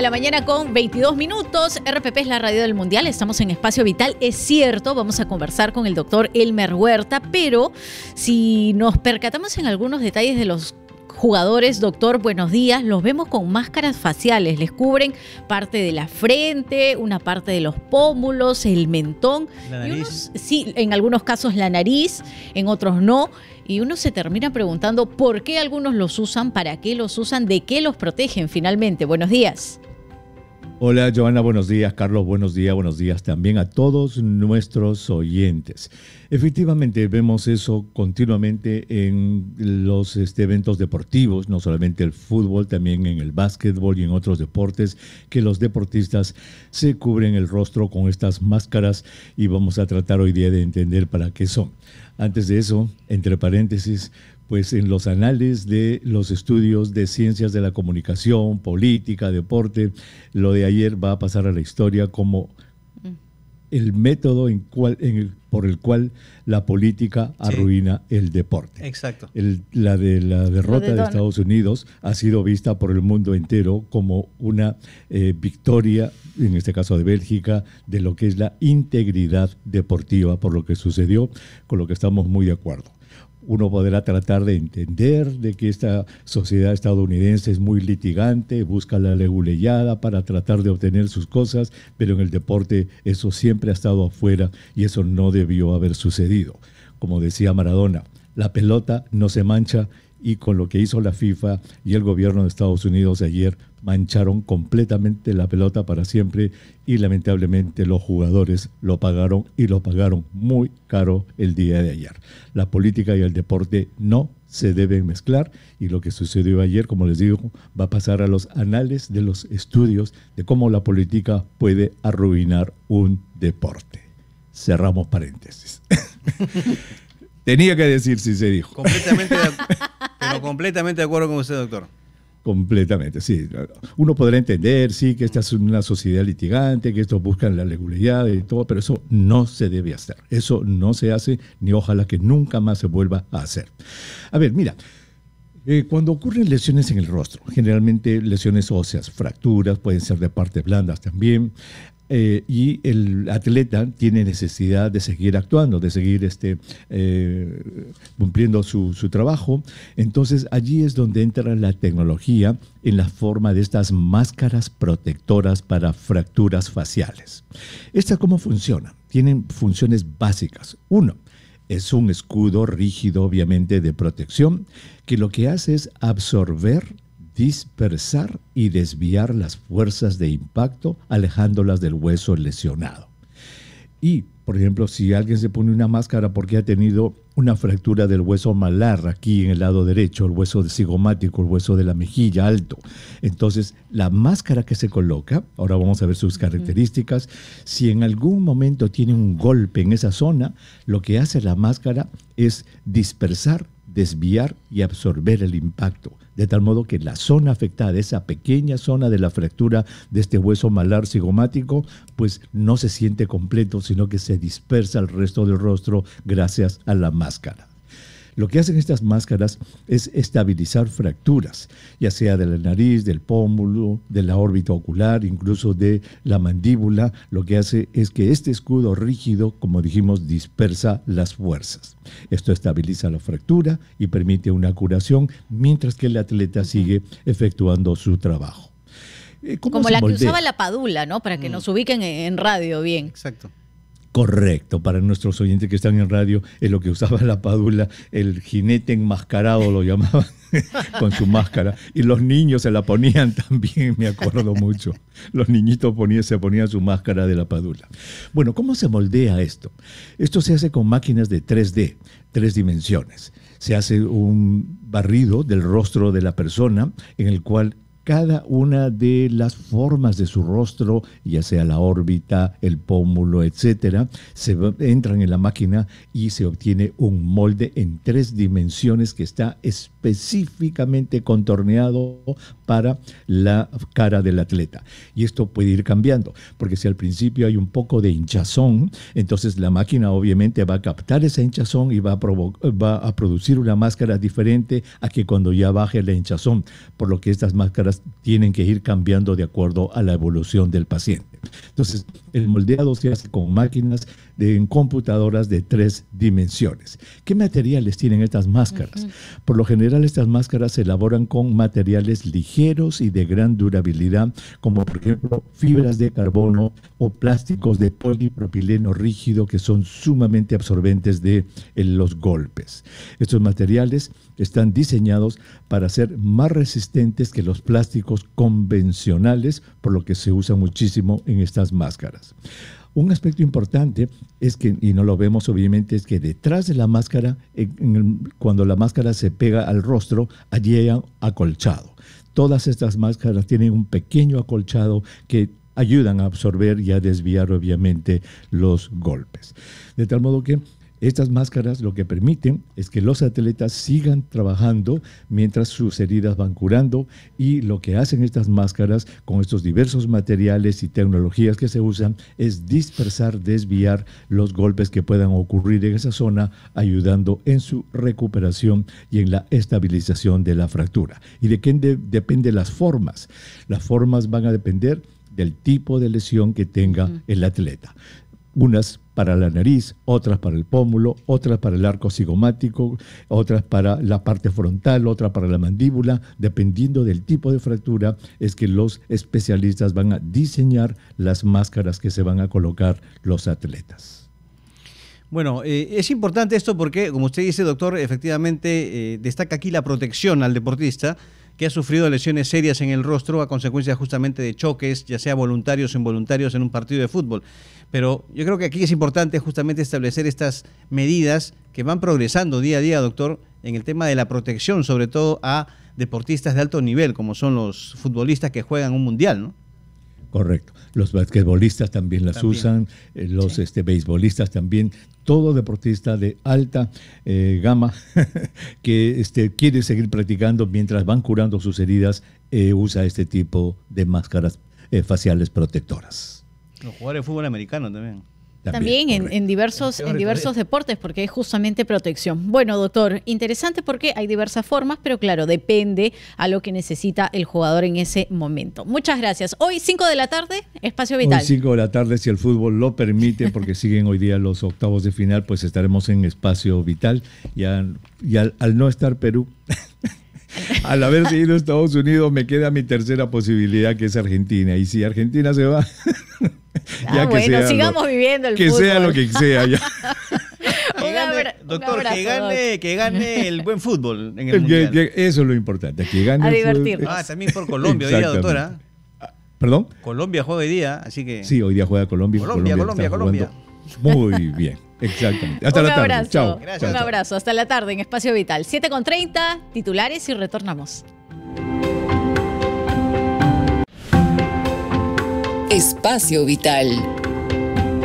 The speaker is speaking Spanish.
de la mañana con 22 minutos. RPP es la radio del Mundial. Estamos en Espacio Vital. Es cierto, vamos a conversar con el doctor Elmer Huerta, pero si nos percatamos en algunos detalles de los jugadores, doctor, buenos días, los vemos con máscaras faciales. Les cubren parte de la frente, una parte de los pómulos, el mentón. La nariz. Sí, en algunos casos la nariz, en otros no. Y uno se termina preguntando por qué algunos los usan, para qué los usan, de qué los protegen finalmente. Buenos días. Hola, Joana, buenos días. Carlos, buenos días también a todos nuestros oyentes. Efectivamente, vemos eso continuamente en los eventos deportivos, no solamente el fútbol, también en el básquetbol y en otros deportes, que los deportistas se cubren el rostro con estas máscaras y vamos a tratar hoy día de entender para qué son. Antes de eso, entre paréntesis, pues en los anales de los estudios de ciencias de la comunicación, política, deporte, lo de ayer va a pasar a la historia como el método por el cual la política arruina el deporte. Exacto. La derrota de Estados Unidos ha sido vista por el mundo entero como una victoria, en este caso de Bélgica, de lo que es la integridad deportiva, por lo que sucedió, con lo que estamos muy de acuerdo. Uno podrá tratar de entender de que esta sociedad estadounidense es muy litigante, busca la leguleyada para tratar de obtener sus cosas, pero en el deporte eso siempre ha estado afuera y eso no debió haber sucedido. Como decía Maradona, la pelota no se mancha, y con lo que hizo la FIFA y el gobierno de Estados Unidos ayer mancharon completamente la pelota para siempre y lamentablemente los jugadores lo pagaron y lo pagaron muy caro el día de ayer. La política y el deporte no se deben mezclar y lo que sucedió ayer, como les digo, va a pasar a los anales de los estudios de cómo la política puede arruinar un deporte. Cerramos paréntesis. Tenía que decir si se dijo. Completamente de acuerdo con usted, doctor. Completamente, sí. Uno podrá entender, sí, que esta es una sociedad litigante, que estos buscan la legalidad y todo, pero eso no se debe hacer. Eso no se hace, ni ojalá que nunca más se vuelva a hacer. A ver, mira, cuando ocurren lesiones en el rostro, generalmente lesiones óseas, fracturas, pueden ser de partes blandas también, y el atleta tiene necesidad de seguir actuando, de seguir cumpliendo su trabajo. Entonces allí es donde entra la tecnología en la forma de estas máscaras protectoras para fracturas faciales. ¿Estas cómo funcionan? Tienen funciones básicas. Uno, es un escudo rígido, obviamente, de protección, que lo que hace es absorber, dispersar y desviar las fuerzas de impacto, alejándolas del hueso lesionado. Y, por ejemplo, si alguien se pone una máscara porque ha tenido una fractura del hueso malar aquí en el lado derecho, el hueso cigomático, el hueso de la mejilla alto, entonces la máscara que se coloca, ahora vamos a ver sus características, si en algún momento tiene un golpe en esa zona, lo que hace la máscara es dispersar, desviar y absorber el impacto, de tal modo que la zona afectada, esa pequeña zona de la fractura de este hueso malar cigomático, pues no se siente completo, sino que se dispersa el resto del rostro gracias a la máscara. Lo que hacen estas máscaras es estabilizar fracturas, ya sea de la nariz, del pómulo, de la órbita ocular, incluso de la mandíbula. Lo que hace es que este escudo rígido, como dijimos, dispersa las fuerzas. Esto estabiliza la fractura y permite una curación, mientras que el atleta sigue efectuando su trabajo. Como la que usaba la Padula, ¿no? Para que nos ubiquen en radio bien. Exacto. Correcto, para nuestros oyentes que están en radio, es lo que usaba la Padula, el jinete enmascarado lo llamaban, con su máscara. Y los niños se la ponían también, me acuerdo mucho. Los niñitos se ponían su máscara de la Padula. Bueno, ¿cómo se moldea esto? Esto se hace con máquinas de 3D, 3 dimensiones. Se hace un barrido del rostro de la persona en el cual cada una de las formas de su rostro, ya sea la órbita, el pómulo, etcétera, entran en la máquina y se obtiene un molde en 3 dimensiones que está específicamente contorneado para la cara del atleta. Y esto puede ir cambiando, porque si al principio hay un poco de hinchazón, entonces la máquina obviamente va a captar esa hinchazón y va a producir una máscara diferente a que cuando ya baje la hinchazón, por lo que estas máscaras tienen que ir cambiando de acuerdo a la evolución del paciente. Entonces, el moldeado se hace con máquinas en computadoras de 3 dimensiones. ¿Qué materiales tienen estas máscaras? Por lo general, estas máscaras se elaboran con materiales ligeros y de gran durabilidad, como por ejemplo fibras de carbono o plásticos de polipropileno rígido que son sumamente absorbentes de los golpes. Estos materiales están diseñados para ser más resistentes que los plásticos convencionales, por lo que se usa muchísimo en estas máscaras. Un aspecto importante es que, y no lo vemos obviamente, es que detrás de la máscara, cuando la máscara se pega al rostro, allí hay un acolchado. Todas estas máscaras tienen un pequeño acolchado que ayudan a absorber y a desviar obviamente los golpes. De tal modo que estas máscaras lo que permiten es que los atletas sigan trabajando mientras sus heridas van curando, y lo que hacen estas máscaras con estos diversos materiales y tecnologías que se usan es dispersar, desviar los golpes que puedan ocurrir en esa zona, ayudando en su recuperación y en la estabilización de la fractura. ¿Y de qué dependen las formas? Las formas van a depender del tipo de lesión que tenga el atleta. Unas para la nariz, otras para el pómulo, otras para el arco cigomático, otras para la parte frontal, otra para la mandíbula. Dependiendo del tipo de fractura, es que los especialistas van a diseñar las máscaras que se van a colocar los atletas. Bueno, es importante esto porque, como usted dice, doctor, efectivamente destaca aquí la protección al deportista que ha sufrido lesiones serias en el rostro a consecuencia justamente de choques, ya sea voluntarios o involuntarios en un partido de fútbol. Pero yo creo que aquí es importante justamente establecer estas medidas que van progresando día a día, doctor, en el tema de la protección, sobre todo a deportistas de alto nivel, como son los futbolistas que juegan un mundial, ¿no? Correcto. Los basquetbolistas también las usan, los beisbolistas también. Todo deportista de alta gama que quiere seguir practicando mientras van curando sus heridas, usa este tipo de máscaras faciales protectoras. Los jugadores de fútbol americano también. También en diversos deportes, porque es justamente protección. Bueno, doctor, interesante porque hay diversas formas, pero claro, depende a lo que necesita el jugador en ese momento. Muchas gracias. Hoy 5 de la tarde, Espacio Vital. Hoy 5 de la tarde, si el fútbol lo permite, porque siguen hoy día los octavos de final, pues estaremos en Espacio Vital. Y al no estar Perú, al haber seguido Estados Unidos, me queda mi tercera posibilidad, que es Argentina. Y si Argentina se va... ya que bueno, sigamos viviendo el que fútbol. Que sea lo que sea ya. Doctor, que gane el buen fútbol en el mundial. Eso es lo importante, que gane el divertirnos. fútbol. También por Colombia hoy día, doctora. ¿Perdón? Colombia juega hoy día, así que... Sí, hoy día juega Colombia. Colombia. Muy bien, exactamente. Hasta la tarde. Chao. Gracias. Un abrazo. Hasta la tarde en Espacio Vital. 7:30, titulares y retornamos. Espacio Vital.